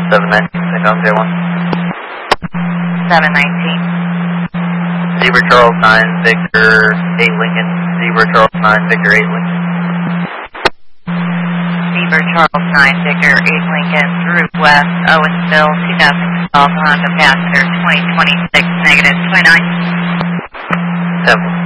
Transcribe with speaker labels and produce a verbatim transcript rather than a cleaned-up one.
Speaker 1: seven nineteen, take off J one.
Speaker 2: seven nineteen.
Speaker 1: Zebra Charles nine, Victor eight Lincoln. Zebra Charles nine, Victor eight Lincoln.
Speaker 2: Zebra Charles nine, Victor eight Lincoln, through West Owensville, two thousand twelve, Honda Passenger twenty twenty-six, negative twenty-nine.
Speaker 1: Seven.